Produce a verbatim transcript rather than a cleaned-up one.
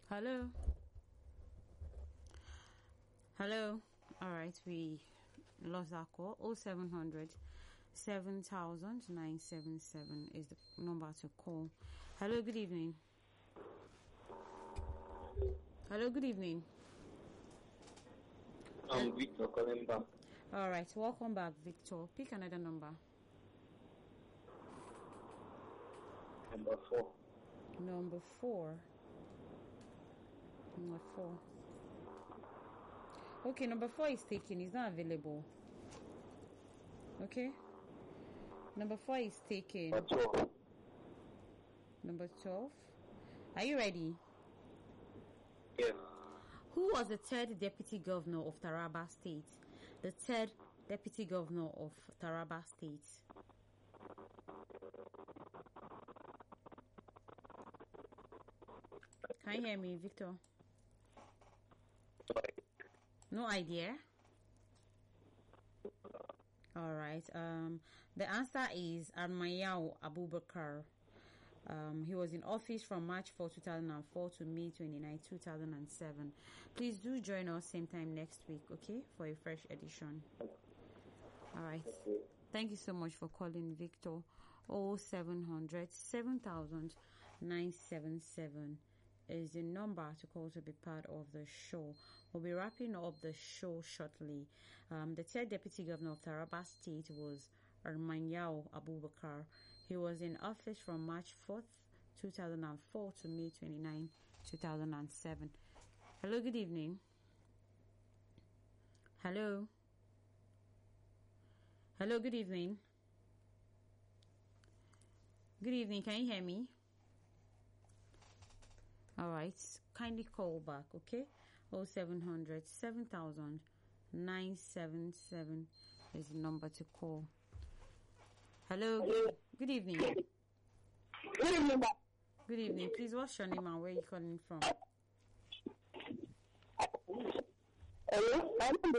Hello. Hello. All right, we lost our call. Oh seven hundred seven thousand nine seven seven is the number to call. Hello, good evening. Hello, good evening. I'm Victor calling back. All right, welcome back, Victor. Pick another number. Number four. Number four. Number four. Okay, number four is taken. It's not available. Okay. Number four is taken. Number twelve. Number twelve. Are you ready? Yes. Who was the third deputy governor of Taraba State? The third deputy governor of Taraba State. Can you hear me, Victor? No idea? All right. Um, the answer is Armayao Abubakar. Um, he was in office from March fourth, two thousand four to May twenty-ninth, two thousand seven. Please do join us same time next week, okay, for a fresh edition. All right. Thank you so much for calling, Victor. oh seven hundred seven thousand nine seven seven is the number to call to be part of the show. We'll be wrapping up the show shortly. Um, the third deputy governor of Taraba State was Armanyao Abubakar. He was in office from March fourth, two thousand four to May twenty-ninth, two thousand seven. Hello, good evening. Hello. Hello, good evening. Good evening, can you hear me? All right, kindly call back, okay? oh seven hundred seven thousand nine seven seven is the number to call. Hello, good, good evening. Good evening. Good evening. Please, what's your name and where are you calling from? Hello?